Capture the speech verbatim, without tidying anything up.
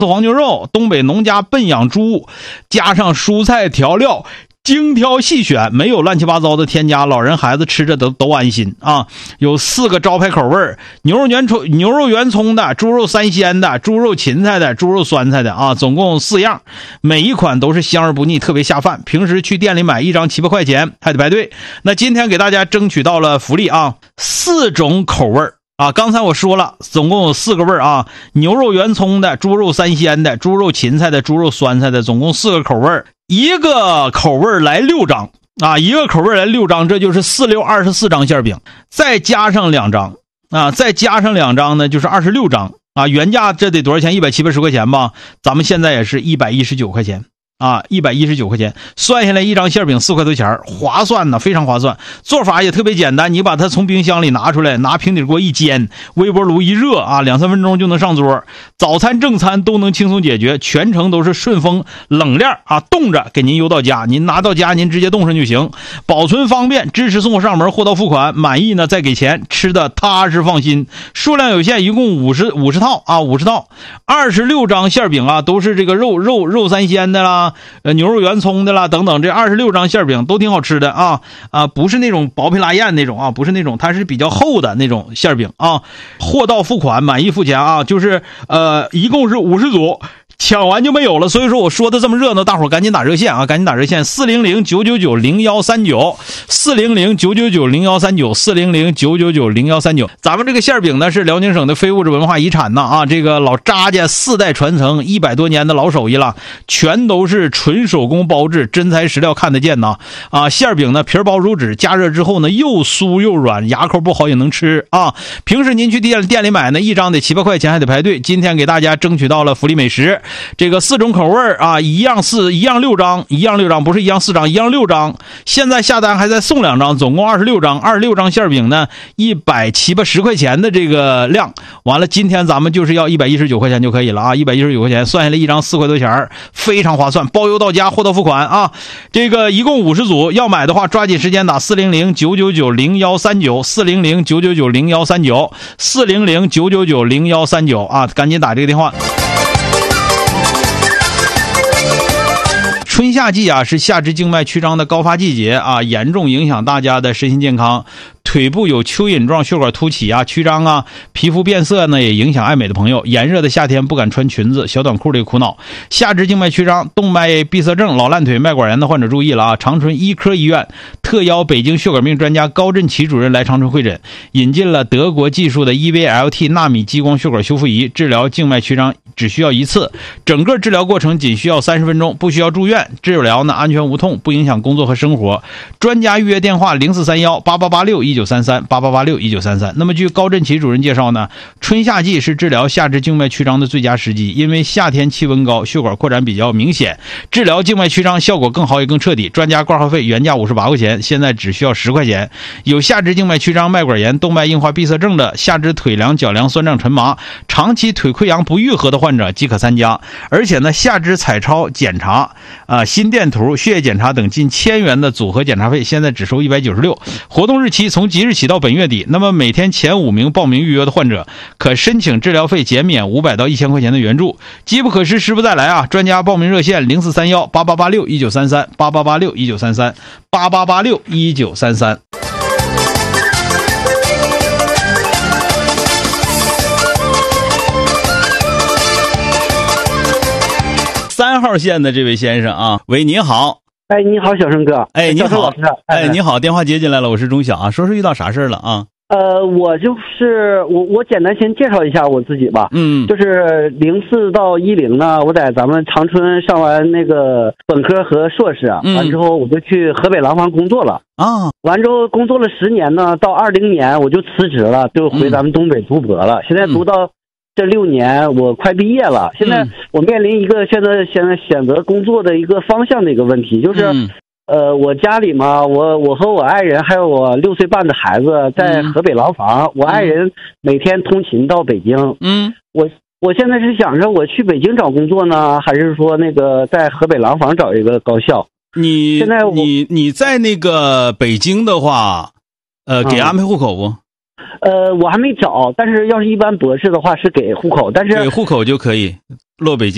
黄牛肉，东北农家笨养猪，加上蔬菜调料，精挑细选，没有乱七八糟的添加，老人孩子吃着都都安心啊！有四个招牌口味：牛肉圆葱、牛肉圆葱的，猪肉三鲜的，猪肉芹菜的，猪肉酸菜的啊，总共四样，每一款都是香而不腻，特别下饭。平时去店里买一张七八块钱，还得排队。那今天给大家争取到了福利啊，四种口味啊，刚才我说了，总共有四个味儿啊，牛肉圆葱的，猪肉三鲜的，猪肉芹菜的，猪肉酸菜的，总共四个口味儿。一个口味来六张啊，一个口味来六张，这就是四六二十四张馅饼，再加上两张啊，再加上两张呢，就是二十六张啊。原价这得多少钱？一百七八十块钱吧，咱们现在也是一百一十九块钱。啊，一百一十九块钱，算下来一张馅饼四块多钱，划算呢，非常划算。做法也特别简单，你把它从冰箱里拿出来，拿平底锅一煎，微波炉一热啊，两三分钟就能上桌。早餐正餐都能轻松解决，全程都是顺丰冷链啊，冻着给您邮到家，您拿到家您直接冻上就行，保存方便，支持送货上门，货到付款，满意呢再给钱，吃的踏实放心。数量有限，一共五十五十套啊，五十套，二十六张馅饼啊，都是这个肉肉肉三鲜的啦。呃，牛肉圆葱的啦，等等，这二十六张馅饼都挺好吃的啊啊，不是那种薄皮拉燕那种啊，不是那种，它是比较厚的那种馅饼啊。货到付款，满意付钱啊，就是呃，一共是五十组。抢完就没有了，所以说我说的这么热闹，大伙赶紧打热线啊，赶紧打热线四零零九九九零一三九 四零零九九九零一三九 四零零九九九零一三九。咱们这个馅饼呢是辽宁省的非物质文化遗产呢啊，这个老张家四代传承一百多年的老手艺了，全都是纯手工包制，真材实料看得见呐啊。馅饼呢皮儿薄如纸，加热之后呢又酥又软，牙口不好也能吃啊。平时您去店店里买呢，一张得七八块钱，还得排队。今天给大家争取到了福利美食。这个四种口味啊，一样四一样六张，一样六张，不是一样四张，一样六张。现在下单还再送两张，总共二十六张，二十六张馅饼呢，一百七八十块钱的这个量。完了，今天咱们就是要一百一十九块钱就可以了啊，一百一十九块钱，算下来一张四块多钱，非常划算，包邮到家，货到付款啊。这个一共五十组，要买的话抓紧时间打四零零九九九零一三九 四零零九九九零一三九 四零零九九九零一三九啊，赶紧打这个电话。春夏季啊，是下肢静脉曲张的高发季节啊，严重影响大家的身心健康。腿部有蚯蚓状血管凸起啊、曲张啊，皮肤变色呢，也影响爱美的朋友。炎热的夏天不敢穿裙子、小短裤这个苦恼。下肢静脉曲张、动脉闭塞症、老烂腿、脉管炎的患者注意了啊！长春医科医院特邀北京血管病专家高振奇主任来长春会诊，引进了德国技术的 E V L T 纳米激光血管修复仪，治疗静脉曲张只需要一次，整个治疗过程仅需要三十分钟，不需要住院，治疗呢安全无痛，不影响工作和生活。专家预约电话零四三一八八八六一九三三 八八八六一九三三。那么据高振奇主任介绍呢，春夏季是治疗下肢静脉曲张的最佳时机，因为夏天气温高，血管扩展比较明显，治疗静脉曲张效果更好也更彻底。专家挂号费原价五十八块钱，现在只需要十块钱。有下肢静脉曲张、脉管炎、动脉硬化闭塞症的，下肢腿凉、脚凉、酸胀、沉麻，长期腿溃疡不愈合的患者即可参加。而且呢，下肢彩超检查、啊心电图、血液检查等近千元的组合检查费，现在只收一百九十六。活动日期从即日起到本月底。那么每天前五名报名预约的患者，可申请治疗费减免五百到一千块钱的援助。机不可失，时不再来啊！专家报名热线零四三一八八八六一九三三 八八八六一九三三 八八八六一九三三。三号线的这位先生啊，喂，你好。 哎，你好，小生哥。 哎，你好， 老师。 哎，你好，电话接进来了，我是钟晓啊，说说遇到啥事了啊？ 呃，我就是我，我简单先介绍一下我自己吧。嗯，就是零四到一零呢，我在咱们长春上完那个本科和硕士啊，嗯、完之后我就去河北廊坊工作了啊。完之后工作了十年呢，到二零年我就辞职了，就回咱们东北读博了。嗯、现在读到这六年，我快毕业了。现在我面临一个现在现在选择工作的一个方向的一个问题，就是。嗯呃，我家里嘛，我我和我爱人还有我六岁半的孩子在河北廊坊，嗯、我爱人每天通勤到北京。嗯，我我现在是想着我去北京找工作呢，还是说那个在河北廊坊找一个高校？ 你现在你你在那个北京的话，呃，给安排户口不？ 嗯、呃，我还没找，但是要是一般博士的话是给户口，但是给户口就可以落北京。